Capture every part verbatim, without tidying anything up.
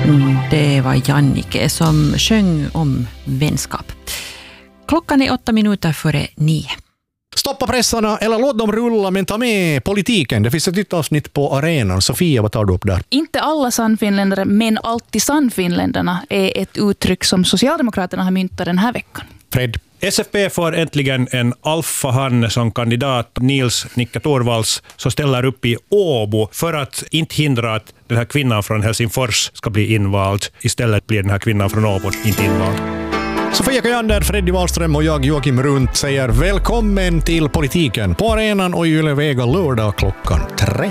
Det var Jannike som sjöng om vänskap. Klockan är åtta minuter före nio. Stoppa pressarna eller låt dem rulla, men ta med politiken. Det finns ett nytt avsnitt på arenan. Sofia, vad tar du upp där? Inte alla sannfinländare, men alltid sannfinländarna är ett uttryck som Socialdemokraterna har myntat den här veckan. Fred? S F P får äntligen en alfahanne som kandidat. Nils Nicka Torvalds som ställer upp i Åbo för att inte hindra att den här kvinnan från Helsingfors ska bli invald. Istället blir den här kvinnan från Åbo inte invald. Sofia Kajander, Freddy Wahlström och jag Joakim Runt säger välkommen till politiken på arenan och i Yle Vega lördag klockan tre.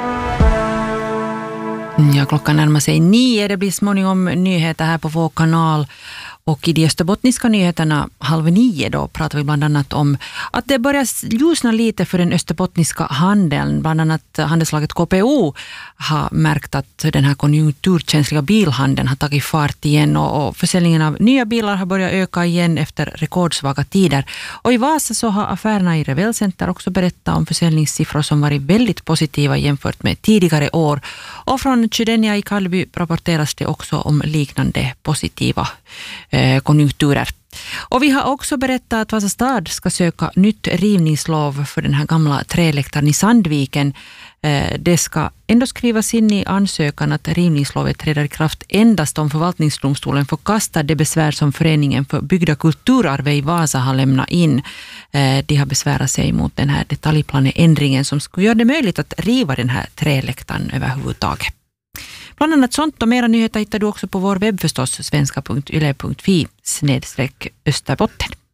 Ja, klockan närmar sig nio. Det blir småningom nyheter här på vår kanal. Och i de österbottniska nyheterna halv nio då pratar vi bland annat om att det börjar ljusna lite för den österbottniska handeln. Bland annat handelslaget K P O har märkt att den här konjunkturkänsliga bilhandeln har tagit fart igen och, och försäljningen av nya bilar har börjat öka igen efter rekordsvaga tider. Och i Vasa så har affärerna i Revelcenter också berättat om försäljningssiffror som varit väldigt positiva jämfört med tidigare år. Och från Chydenia i Kalby rapporteras det också om liknande positiva eh, konjunkturer. Och vi har också berättat att Vasa stad ska söka nytt rivningslov för den här gamla träläktaren i Sandviken. Eh, det ska ändå skrivas in i ansökan att rivningslovet träder i kraft endast om förvaltningsdomstolen förkastar det besvär som föreningen för byggda kulturarv i Vasa har lämnat in. Eh, de har besvärat sig mot den här detaljplaneändringen som skulle göra det möjligt att riva den här träläktaren överhuvudtaget. Bland annat sånt och mera nyheter hittar du också på vår webb förstås, svenska punkt yle punkt fi snedstreck Österbotten.